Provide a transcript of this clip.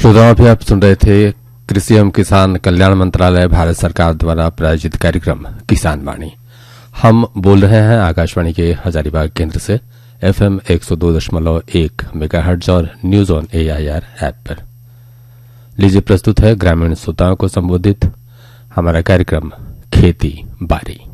श्रोताओं, अभी आप सुन रहे थे कृषि एवं किसान कल्याण मंत्रालय भारत सरकार द्वारा प्रायोजित कार्यक्रम किसान वाणी। हम बोल रहे हैं आकाशवाणी के हजारीबाग केंद्र से FM 102.1 मेगाहर्ट्ज और न्यूज ऑन AIR ऐप पर। लीजिए प्रस्तुत है ग्रामीण श्रोताओं को संबोधित हमारा कार्यक्रम खेती बारी।